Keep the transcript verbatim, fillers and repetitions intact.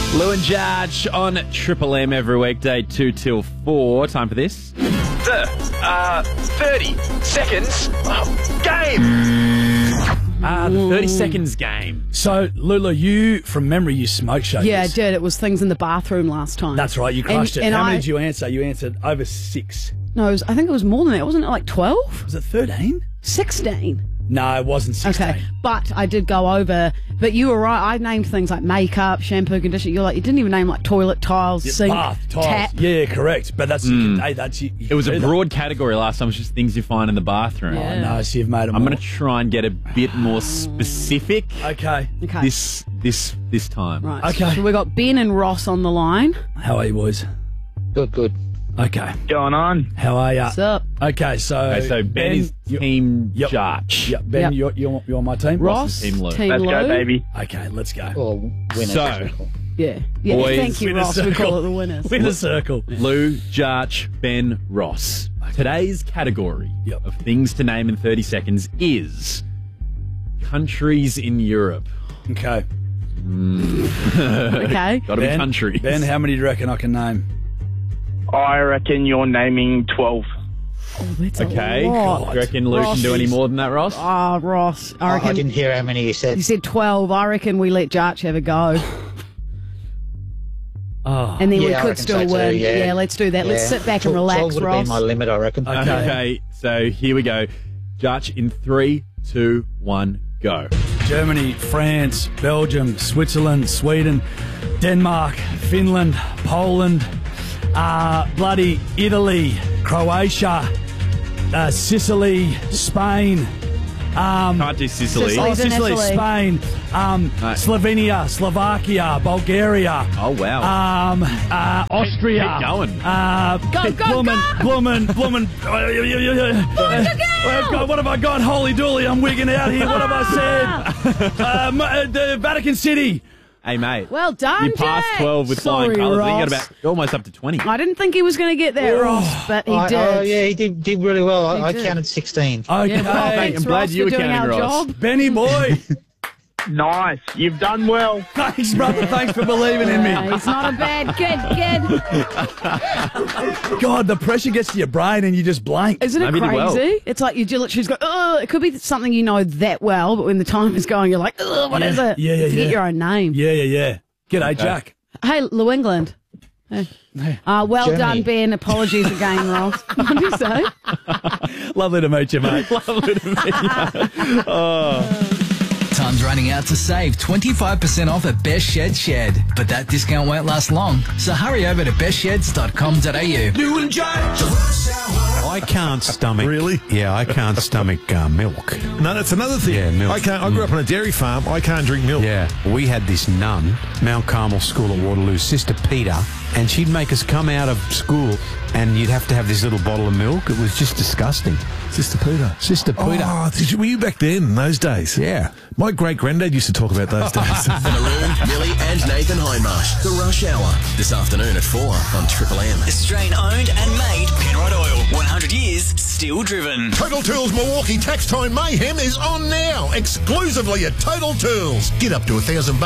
Lou and Judge on Triple M every weekday, two till four. Time for this. The uh, thirty seconds game. Ah, the thirty seconds game. So, Lulu, you, from memory, you smoke showed Yeah, I this. did. It was things in the bathroom last time. That's right, you crushed And- it. and How I- many did you answer? You answered over six. No, it was, I think it was more than that. Wasn't it like twelve? Was it thirteen? sixteen. No, it wasn't sixteen. Okay, but I did go over. But you were right. I named things like makeup, shampoo, conditioner. You're like, you didn't even name like toilet tiles, sink, Bath, tiles. tap. Yeah, correct. But that's, you can, hey, that's you, you It was can a do that. broad category last time. It was just things you find in the bathroom. Yeah. Oh, no, so you've made them I'm all. going to try and get a bit more specific Okay. Okay. this this this time. Right. Okay. So we got Ben and Ross on the line. How are you, boys? Good, good. Okay. Going on. How are you? What's up? Okay, so... Okay, so Ben, is you- team Yep. Judge. Yeah, Ben, Yep. you're, you're, you're on my team. Ross, Team Lou. Team Let's Lou. go, baby. Okay, let's go. Or winners. So- as we call. Yeah. Yeah. Boys, Thank you, Winner Ross. We call circle. it the winners. Winner circle. Lou, Judge, Ben, Ross. Today's category Yep. of things to name in thirty seconds is countries in Europe. Okay. Okay. Got to be Ben, countries. Ben, how many do you reckon I can name? I reckon you're naming twelve. Oh, that's Okay. A lot. Do you reckon Lou can do any more than that, Ross? Ah, Ross. I I, reckon. I didn't hear how many you said. You said twelve. I reckon we let Jarch have a go. Oh. And then Yeah, we I could reckon still so too, win. yeah. let's do that. Let's Yeah. sit back and Twelve- relax, twelve would have Ross. been my limit, I reckon. Okay. Okay, so here we go. Judge in three, two, one, go. Germany, France, Belgium, Switzerland, Sweden, Denmark, Finland, Poland, uh, bloody Italy, Croatia, uh, Sicily, Spain. Um, Can't do Sicily. Sicily. oh, Sicily's in Sicily, Italy. Spain, um, Right. Slovenia, Slovakia, Bulgaria. Oh, wow. Um, uh, Austria. Keep going. Uh, Go, go, Bloomin, go! Bloomin, Bloomin. Uh, God, what have I got? Holy dooly, I'm wigging out here. What have I said? uh, m- uh, the Vatican City. Hey, mate. Well done, You passed Jack. twelve with flying Sorry, colours. You got Ross. about you're almost up to twenty. I didn't think he was going to get that, Ross, but he I- did. Oh, yeah, he did, did really well. He I, I did. counted sixteen. Okay. Yeah, well, thanks, I'm glad Ross, you for were doing counting, our Ross. job. Benny boy. Nice. You've done well. Thanks, brother. Thanks for believing in me. Uh, he's not a bad kid, kid. God, the pressure gets to your brain and you just blank. Isn't it Maybe he did crazy? well. It's like you do literally just go, oh, it could be something you know that well, but when the time is going, you're like, oh, what Yeah, is it? yeah, yeah, You forget yeah. your own name. Yeah, yeah, yeah. G'day, Jack. Hey, New England. Hey. Uh, well Germany. done, Ben. Apologies again, Ross. What did you say? Lovely to meet you, mate. Lovely to meet you. Time's running out to save twenty-five percent off at Best Shed Shed. But that discount won't last long, so hurry over to best sheds dot com dot a u. I can't stomach. Really? Yeah, I can't stomach uh, milk. No, that's another thing. Yeah, milk. I can't. I grew up on a dairy farm. I can't drink milk. Yeah, we had this nun, Mount Carmel School at Waterloo, Sister Peter, and she'd make us come out of school and you'd have to have this little bottle of milk. It was just disgusting. Sister Peter. Sister Peter. Oh, did you, were you back then in those days? Yeah. My great granddad used to talk about those days. Maroon, Millie and Nathan Hindmarsh. The Rush Hour. This afternoon at four on Triple M. Australian owned and made Penrod Oil. one hundred years, still driven. Total Tools Milwaukee Tax Time Mayhem is on now, exclusively at Total Tools. Get up to a thousand bucks